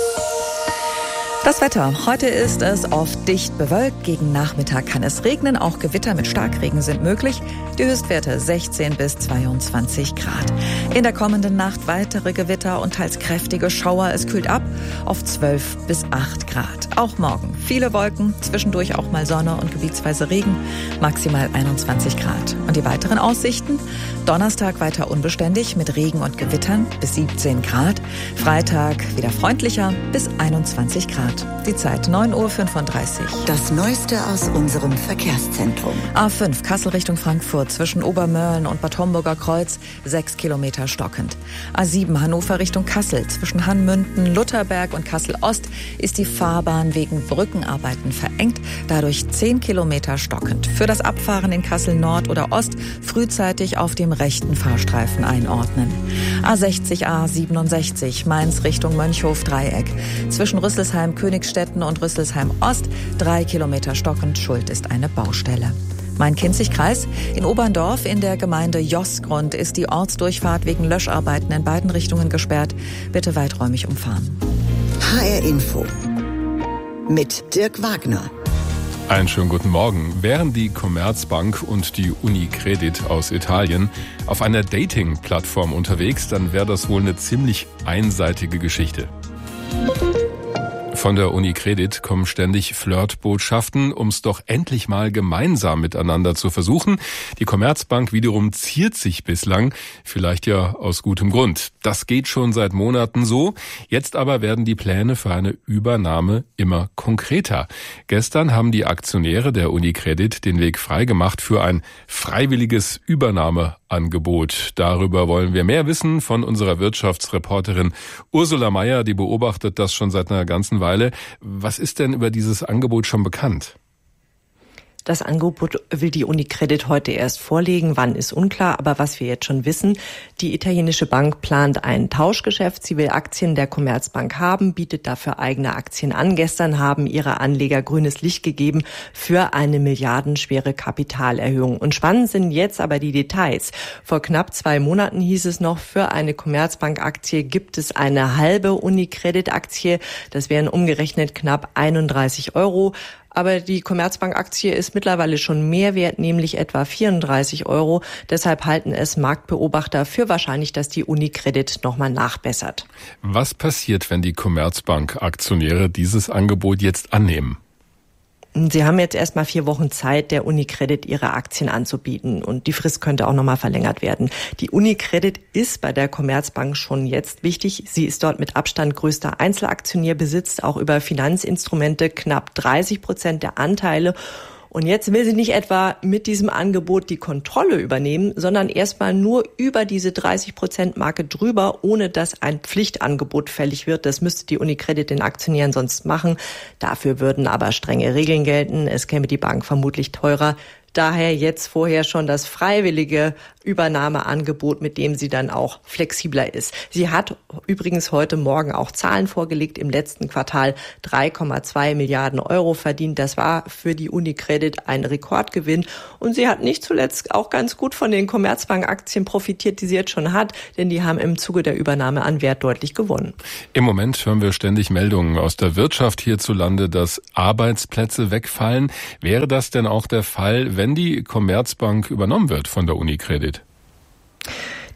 Das Wetter. Heute ist es oft dicht bewölkt. Gegen Nachmittag kann es regnen. Auch Gewitter mit Starkregen sind möglich. Die Höchstwerte 16 bis 22 Grad. In der kommenden Nacht weitere Gewitter und teils kräftige Schauer. Es kühlt ab auf 12 bis 8 Grad. Auch morgen viele Wolken, zwischendurch auch mal Sonne und gebietsweise Regen. Maximal 21 Grad. Und die weiteren Aussichten? Donnerstag weiter unbeständig mit Regen und Gewittern bis 17 Grad. Freitag wieder freundlicher bis 21 Grad. Die Zeit 9:35 Uhr. Das Neueste aus unserem Verkehrszentrum. A5 Kassel Richtung Frankfurt zwischen Obermörlen und Bad Homburger Kreuz 6 Kilometer stockend. A7 Hannover Richtung Kassel zwischen Hannmünden, Lutherberg und Kassel Ost ist die Fahrbahn wegen Brückenarbeiten verengt, dadurch 10 Kilometer stockend. Für das Abfahren in Kassel Nord oder Ost frühzeitig auf dem rechten Fahrstreifen einordnen. A60 A67 Mainz Richtung Mönchhof Dreieck zwischen Rüsselsheim Königstetten und Rüsselsheim Ost 3 Kilometer stockend. Schuld ist eine Baustelle. Main-Kinzig-Kreis. In Oberndorf in der Gemeinde Josgrund ist die Ortsdurchfahrt wegen Löscharbeiten in beiden Richtungen gesperrt. Bitte weiträumig umfahren. HR Info mit Dirk Wagner. Einen schönen guten Morgen. Wären die Commerzbank und die UniCredit aus Italien auf einer Dating-Plattform unterwegs, dann wäre das wohl eine ziemlich einseitige Geschichte. Von der UniCredit kommen ständig Flirtbotschaften, um es doch endlich mal gemeinsam miteinander zu versuchen. Die Commerzbank wiederum ziert sich bislang, vielleicht ja aus gutem Grund. Das geht schon seit Monaten so. Jetzt aber werden die Pläne für eine Übernahme immer konkreter. Gestern haben die Aktionäre der UniCredit den Weg freigemacht für ein freiwilliges Übernahmeangebot. Darüber wollen wir mehr wissen von unserer Wirtschaftsreporterin Ursula Meyer. Die beobachtet das schon seit einer ganzen Weile. Was ist denn über dieses Angebot schon bekannt? Das Angebot will die UniCredit heute erst vorlegen. Wann ist unklar, aber was wir jetzt schon wissen, die italienische Bank plant ein Tauschgeschäft. Sie will Aktien der Commerzbank haben, bietet dafür eigene Aktien an. Gestern haben ihre Anleger grünes Licht gegeben für eine milliardenschwere Kapitalerhöhung. Und spannend sind jetzt aber die Details. Vor knapp 2 Monaten hieß es noch, für eine Commerzbank-Aktie gibt es eine halbe UniCredit-Aktie. Das wären umgerechnet knapp 31 €. Aber die Commerzbank-Aktie ist mittlerweile schon mehr wert, nämlich etwa 34 €. Deshalb halten es Marktbeobachter für wahrscheinlich, dass die UniCredit nochmal nachbessert. Was passiert, wenn die Commerzbank-Aktionäre dieses Angebot jetzt annehmen? Sie haben jetzt erstmal 4 Wochen Zeit, der UniCredit ihre Aktien anzubieten. Und die Frist könnte auch nochmal verlängert werden. Die UniCredit ist bei der Commerzbank schon jetzt wichtig. Sie ist dort mit Abstand größter Einzelaktionär, besitzt auch über Finanzinstrumente knapp 30% der Anteile. Und jetzt will sie nicht etwa mit diesem Angebot die Kontrolle übernehmen, sondern erstmal nur über diese 30%-Marke drüber, ohne dass ein Pflichtangebot fällig wird. Das müsste die UniCredit den Aktionären sonst machen. Dafür würden aber strenge Regeln gelten. Es käme die Bank vermutlich teurer. Daher jetzt vorher schon das freiwillige Übernahmeangebot, mit dem sie dann auch flexibler ist. Sie hat übrigens heute Morgen auch Zahlen vorgelegt. Im letzten Quartal 3,2 Milliarden € verdient. Das war für die UniCredit ein Rekordgewinn. Und sie hat nicht zuletzt auch ganz gut von den Commerzbank-Aktien profitiert, die sie jetzt schon hat, denn die haben im Zuge der Übernahme an Wert deutlich gewonnen. Im Moment hören wir ständig Meldungen aus der Wirtschaft hierzulande, dass Arbeitsplätze wegfallen. Wäre das denn auch der Fall, wenn die Commerzbank übernommen wird von der UniCredit?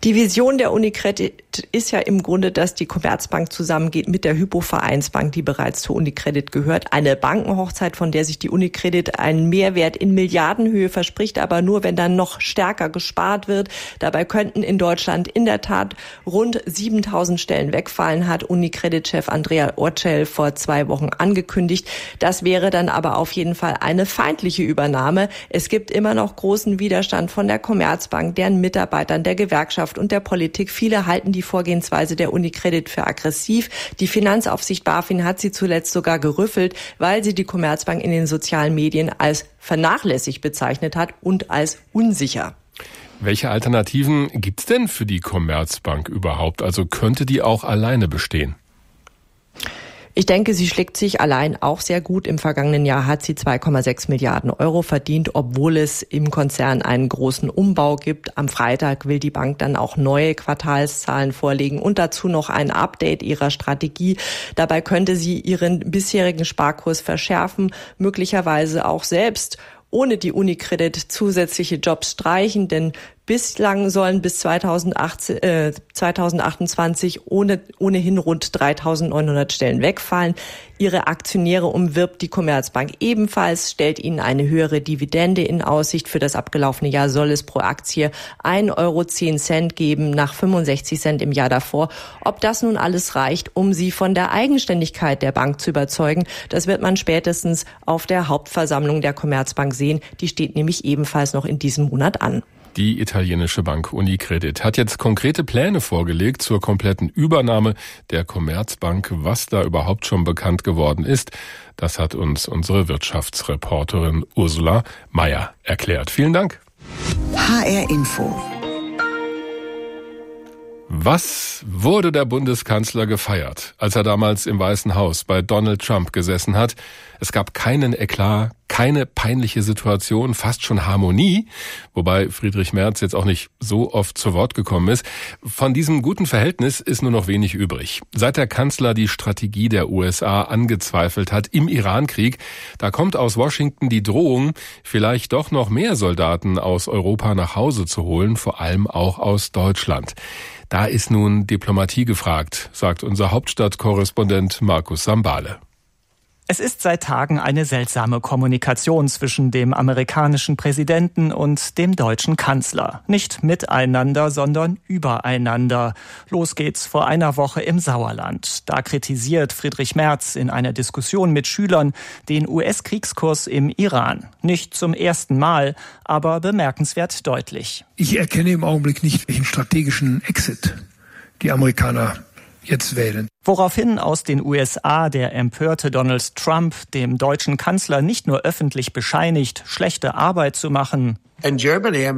Die Vision der UniCredit ist ja im Grunde, dass die Commerzbank zusammengeht mit der Hypo-Vereinsbank, die bereits zur UniCredit gehört. Eine Bankenhochzeit, von der sich die UniCredit einen Mehrwert in Milliardenhöhe verspricht, aber nur, wenn dann noch stärker gespart wird. Dabei könnten in Deutschland in der Tat rund 7.000 Stellen wegfallen, hat UniCredit-Chef Andrea Orcel vor 2 Wochen angekündigt. Das wäre dann aber auf jeden Fall eine feindliche Übernahme. Es gibt immer noch großen Widerstand von der Commerzbank, deren Mitarbeitern, der Gewerkschaft und der Politik. Viele halten die Vorgehensweise der UniCredit für aggressiv. Die Finanzaufsicht BaFin hat sie zuletzt sogar gerüffelt, weil sie die Commerzbank in den sozialen Medien als vernachlässigt bezeichnet hat und als unsicher. Welche Alternativen gibt's denn für die Commerzbank überhaupt? Also könnte die auch alleine bestehen? Ich denke, sie schlägt sich allein auch sehr gut. Im vergangenen Jahr hat sie 2,6 Milliarden Euro verdient, obwohl es im Konzern einen großen Umbau gibt. Am Freitag will die Bank dann auch neue Quartalszahlen vorlegen und dazu noch ein Update ihrer Strategie. Dabei könnte sie ihren bisherigen Sparkurs verschärfen, möglicherweise auch selbst ohne die UniCredit zusätzliche Jobs streichen, denn bislang sollen bis 2028 ohnehin rund 3.900 Stellen wegfallen. Ihre Aktionäre umwirbt die Commerzbank ebenfalls, stellt ihnen eine höhere Dividende in Aussicht. Für das abgelaufene Jahr soll es pro Aktie 1,10 € geben, nach 65 Cent im Jahr davor. Ob das nun alles reicht, um sie von der Eigenständigkeit der Bank zu überzeugen, das wird man spätestens auf der Hauptversammlung der Commerzbank sehen. Die steht nämlich ebenfalls noch in diesem Monat an. Die italienische Bank UniCredit hat jetzt konkrete Pläne vorgelegt zur kompletten Übernahme der Commerzbank. Was da überhaupt schon bekannt geworden ist, das hat uns unsere Wirtschaftsreporterin Ursula Mayer erklärt. Vielen Dank. HR Info. Was wurde der Bundeskanzler gefeiert, als er damals im Weißen Haus bei Donald Trump gesessen hat? Es gab keinen Eklat, keine peinliche Situation, fast schon Harmonie, wobei Friedrich Merz jetzt auch nicht so oft zu Wort gekommen ist. Von diesem guten Verhältnis ist nur noch wenig übrig. Seit der Kanzler die Strategie der USA angezweifelt hat im Irankrieg, da kommt aus Washington die Drohung, vielleicht doch noch mehr Soldaten aus Europa nach Hause zu holen, vor allem auch aus Deutschland. Da ist nun Diplomatie gefragt, sagt unser Hauptstadtkorrespondent Markus Sambale. Es ist seit Tagen eine seltsame Kommunikation zwischen dem amerikanischen Präsidenten und dem deutschen Kanzler. Nicht miteinander, sondern übereinander. Los geht's vor einer Woche im Sauerland. Da kritisiert Friedrich Merz in einer Diskussion mit Schülern den US-Kriegskurs im Iran. Nicht zum ersten Mal, aber bemerkenswert deutlich. Ich erkenne im Augenblick nicht, welchen strategischen Exit die Amerikaner jetzt wählen. Woraufhin aus den USA der empörte Donald Trump dem deutschen Kanzler nicht nur öffentlich bescheinigt, schlechte Arbeit zu machen, In Germany,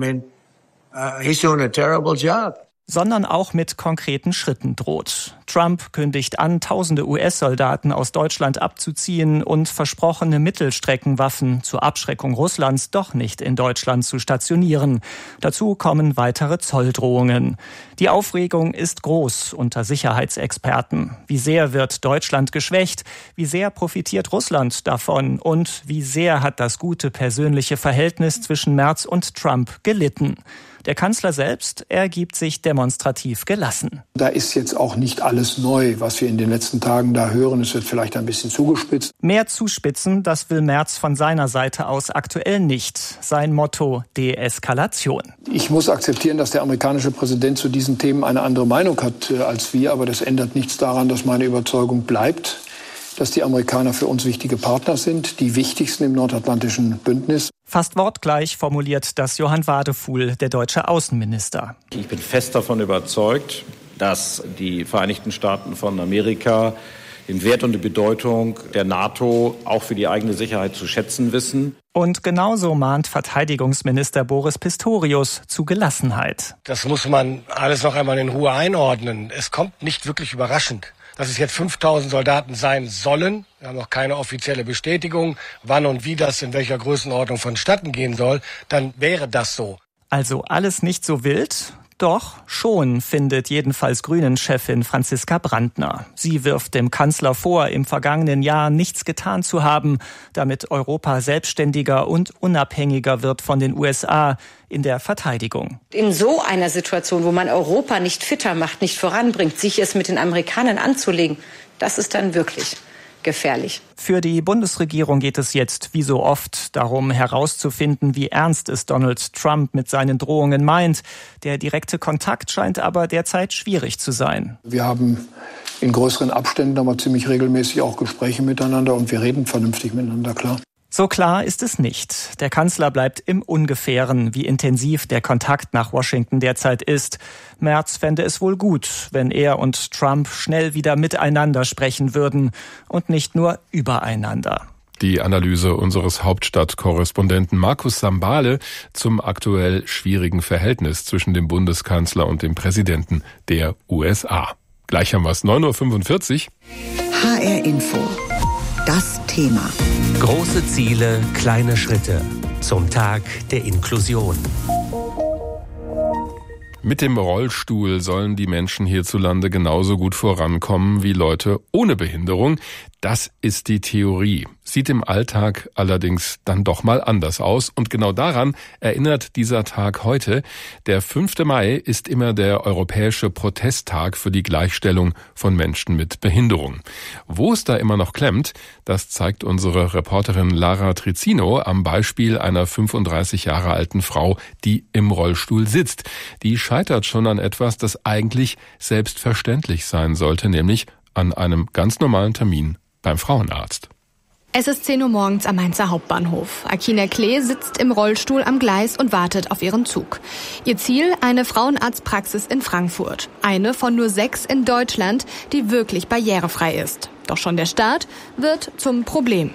he's doing a terrible job, sondern auch mit konkreten Schritten droht. Trump kündigt an, tausende US-Soldaten aus Deutschland abzuziehen und versprochene Mittelstreckenwaffen zur Abschreckung Russlands doch nicht in Deutschland zu stationieren. Dazu kommen weitere Zolldrohungen. Die Aufregung ist groß unter Sicherheitsexperten. Wie sehr wird Deutschland geschwächt? Wie sehr profitiert Russland davon? Und wie sehr hat das gute persönliche Verhältnis zwischen Merz und Trump gelitten? Der Kanzler selbst ergibt sich demonstrativ gelassen. Da ist jetzt auch nicht alles neu, was wir in den letzten Tagen da hören. Es wird vielleicht ein bisschen zugespitzt. Mehr zuspitzen, das will Merz von seiner Seite aus aktuell nicht. Sein Motto: Deeskalation. Ich muss akzeptieren, dass der amerikanische Präsident zu diesen Themen eine andere Meinung hat als wir. Aber das ändert nichts daran, dass meine Überzeugung bleibt, dass die Amerikaner für uns wichtige Partner sind, die wichtigsten im nordatlantischen Bündnis. Fast wortgleich formuliert das Johann Wadefuhl, der deutsche Außenminister. Ich bin fest davon überzeugt, dass die Vereinigten Staaten von Amerika den Wert und die Bedeutung der NATO auch für die eigene Sicherheit zu schätzen wissen. Und genauso mahnt Verteidigungsminister Boris Pistorius zu Gelassenheit. Das muss man alles noch einmal in Ruhe einordnen. Es kommt nicht wirklich überraschend, dass es jetzt 5.000 Soldaten sein sollen. Wir haben noch keine offizielle Bestätigung, wann und wie das in welcher Größenordnung vonstatten gehen soll. Dann wäre das so. Also alles nicht so wild. Doch, schon, findet jedenfalls Grünen-Chefin Franziska Brandner. Sie wirft dem Kanzler vor, im vergangenen Jahr nichts getan zu haben, damit Europa selbstständiger und unabhängiger wird von den USA in der Verteidigung. In so einer Situation, wo man Europa nicht fitter macht, nicht voranbringt, sich es mit den Amerikanern anzulegen, das ist dann wirklich gefährlich. Für die Bundesregierung geht es jetzt, wie so oft, darum herauszufinden, wie ernst es Donald Trump mit seinen Drohungen meint. Der direkte Kontakt scheint aber derzeit schwierig zu sein. Wir haben in größeren Abständen aber ziemlich regelmäßig auch Gespräche miteinander und wir reden vernünftig miteinander, klar. So klar ist es nicht. Der Kanzler bleibt im Ungefähren, wie intensiv der Kontakt nach Washington derzeit ist. Merz fände es wohl gut, wenn er und Trump schnell wieder miteinander sprechen würden und nicht nur übereinander. Die Analyse unseres Hauptstadtkorrespondenten Markus Sambale zum aktuell schwierigen Verhältnis zwischen dem Bundeskanzler und dem Präsidenten der USA. Gleich haben wir es, 9.45 Uhr. HR Info. Das Thema. Große Ziele, kleine Schritte zum Tag der Inklusion. Mit dem Rollstuhl sollen die Menschen hierzulande genauso gut vorankommen wie Leute ohne Behinderung. Das ist die Theorie. Sieht im Alltag allerdings dann doch mal anders aus. Und genau daran erinnert dieser Tag heute. Der 5. Mai ist immer der europäische Protesttag für die Gleichstellung von Menschen mit Behinderung. Wo es da immer noch klemmt, das zeigt unsere Reporterin Lara Trizzino am Beispiel einer 35 Jahre alten Frau, die im Rollstuhl sitzt. Die scheitert schon an etwas, das eigentlich selbstverständlich sein sollte, nämlich an einem ganz normalen Termin beim Frauenarzt. Es ist 10 Uhr morgens am Mainzer Hauptbahnhof. Akina Klee sitzt im Rollstuhl am Gleis und wartet auf ihren Zug. Ihr Ziel, eine Frauenarztpraxis in Frankfurt. Eine von nur 6 in Deutschland, die wirklich barrierefrei ist. Doch schon der Start wird zum Problem.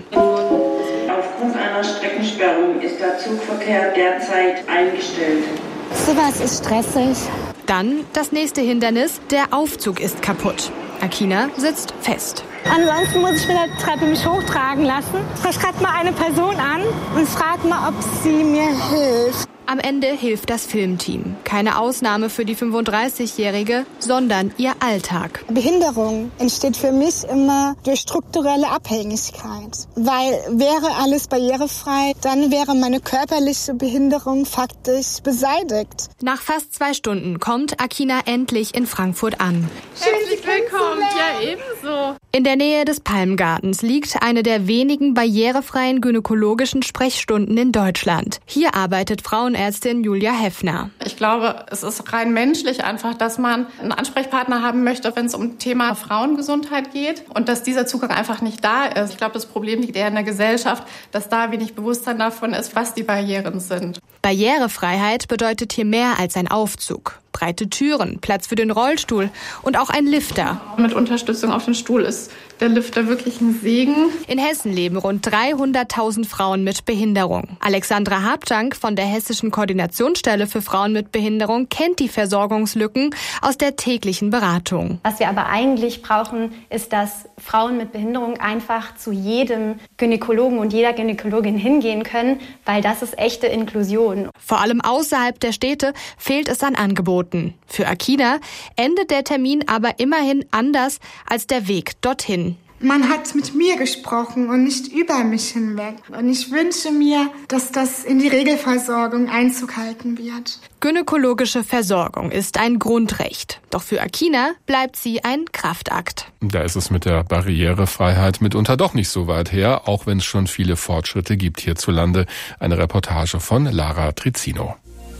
Aufgrund einer Streckensperrung ist der Zugverkehr derzeit eingestellt. Sowas ist stressig. Dann das nächste Hindernis, der Aufzug ist kaputt. Akina sitzt fest. Ansonsten muss ich mit der Treppe mich hochtragen lassen. Ich schreibe mal eine Person an und frage mal, ob sie mir hilft. Am Ende hilft das Filmteam. Keine Ausnahme für die 35-Jährige, sondern ihr Alltag. Behinderung entsteht für mich immer durch strukturelle Abhängigkeit. Weil wäre alles barrierefrei, dann wäre meine körperliche Behinderung faktisch beseitigt. Nach fast 2 Stunden kommt Akina endlich in Frankfurt an. Herzlich willkommen, ja ebenso. In der Nähe des Palmgartens liegt eine der wenigen barrierefreien gynäkologischen Sprechstunden in Deutschland. Hier arbeitet Frauenärztin Julia Heffner. Ich glaube, es ist rein menschlich einfach, dass man einen Ansprechpartner haben möchte, wenn es um Thema Frauengesundheit geht und dass dieser Zugang einfach nicht da ist. Ich glaube, das Problem liegt eher in der Gesellschaft, dass da wenig Bewusstsein davon ist, was die Barrieren sind. Barrierefreiheit bedeutet hier mehr als ein Aufzug. Breite Türen, Platz für den Rollstuhl und auch ein Lifter. Mit Unterstützung auf dem Stuhl ist der Lifter wirklich ein Segen. In Hessen leben rund 300.000 Frauen mit Behinderung. Alexandra Habtank von der Hessischen Koordinationsstelle für Frauen mit Behinderung kennt die Versorgungslücken aus der täglichen Beratung. Was wir aber eigentlich brauchen, ist, dass Frauen mit Behinderung einfach zu jedem Gynäkologen und jeder Gynäkologin hingehen können, weil das ist echte Inklusion. Vor allem außerhalb der Städte fehlt es an Angeboten. Für Akina endet der Termin aber immerhin anders als der Weg dorthin. Man hat mit mir gesprochen und nicht über mich hinweg. Und ich wünsche mir, dass das in die Regelversorgung Einzug halten wird. Gynäkologische Versorgung ist ein Grundrecht. Doch für Akina bleibt sie ein Kraftakt. Da ist es mit der Barrierefreiheit mitunter doch nicht so weit her, auch wenn es schon viele Fortschritte gibt hierzulande. Eine Reportage von Lara Trizzino.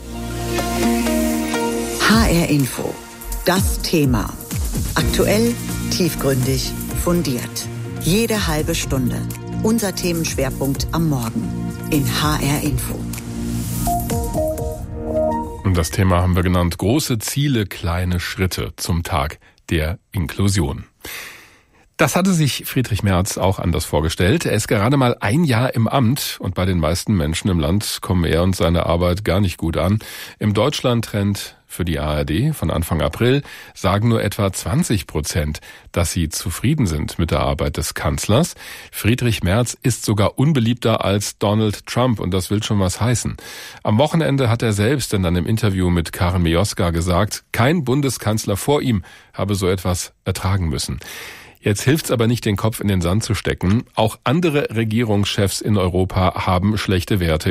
HR Info. Das Thema. Aktuell, tiefgründig, fundiert. Jede halbe Stunde. Unser Themenschwerpunkt am Morgen in HR Info. Und das Thema haben wir genannt: große Ziele, kleine Schritte zum Tag der Inklusion. Das hatte sich Friedrich Merz auch anders vorgestellt. Er ist gerade mal ein Jahr im Amt und bei den meisten Menschen im Land kommen er und seine Arbeit gar nicht gut an. Im Deutschland-Trend für die ARD von Anfang April sagen nur etwa 20%, dass sie zufrieden sind mit der Arbeit des Kanzlers. Friedrich Merz ist sogar unbeliebter als Donald Trump und das will schon was heißen. Am Wochenende hat er selbst in einem Interview mit Karen Mioska gesagt, kein Bundeskanzler vor ihm habe so etwas ertragen müssen. Jetzt hilft's aber nicht, den Kopf in den Sand zu stecken. Auch andere Regierungschefs in Europa haben schlechte Werte